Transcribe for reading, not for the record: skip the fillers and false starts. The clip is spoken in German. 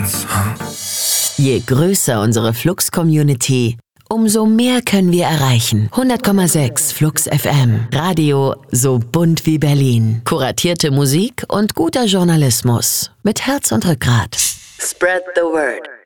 Chance, huh? Je größer unsere Flux-Community, umso mehr können wir erreichen. 100,6 Flux FM. Radio so bunt wie Berlin. Kuratierte Musik und guter Journalismus. Mit Herz und Rückgrat. Spread the word.